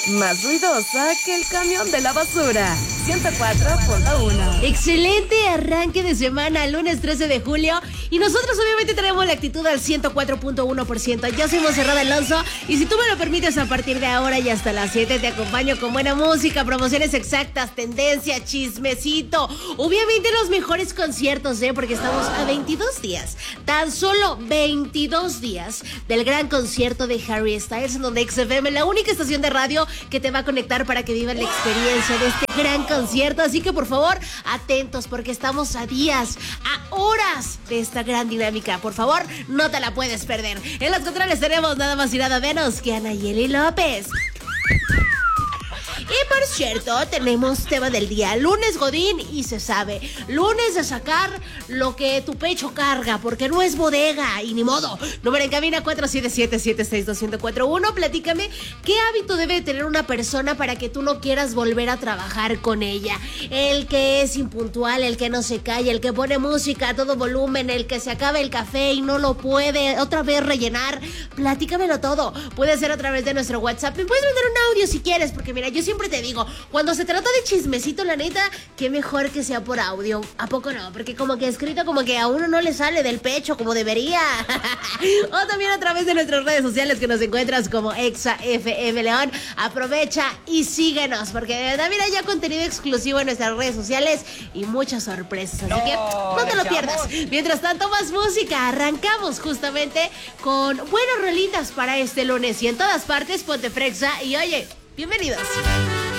más ruidosa que el camión de la basura. 104.1. Excelente arranque de semana, lunes 13 de julio. Y nosotros obviamente tenemos la actitud al 104.1%. Yo soy Monserrat Alonso y si tú me lo permites, a partir de ahora y hasta las 7 te acompaño con buena música, promociones exactas, tendencia, chismecito. Obviamente los mejores conciertos, porque estamos a 22 días, tan solo 22 días del gran concierto de Harry Styles, en donde XFM, la única estación de radio que te va a conectar para que vivas la experiencia de este gran concierto. Así que por favor, atentos, porque estamos a días, a horas de esta gran dinámica. Por favor, no te la puedes perder. En los controles tenemos nada más y nada menos que Anayeli López. Y por cierto, tenemos tema del día, lunes Godín y se sabe, lunes de sacar lo que tu pecho carga, porque no es bodega y ni modo. Número en cabina 477-762-1041. Platícame, ¿qué hábito debe tener una persona para que tú no quieras volver a trabajar con ella? El que es impuntual, el que no se calla, el que pone música a todo volumen, el que se acaba el café y no lo puede otra vez rellenar. Platícamelo todo. Puede ser a través de nuestro WhatsApp. Me puedes mandar un audio si quieres, porque mira, yo siempre te digo, cuando se trata de chismecito, la neta, qué mejor que sea por audio. ¿A poco no? Porque como que escrito, como que a uno no le sale del pecho como debería. O también a través de nuestras redes sociales, que nos encuentras como ExaFM León. Aprovecha y síguenos, porque de verdad, mira, ya contenido exclusivo en nuestras redes sociales y muchas sorpresas, así que no te lo pierdas. Mientras tanto, más música. Arrancamos justamente con buenas rolitas para este lunes, y en todas partes ponte frexa y oye, bienvenidos.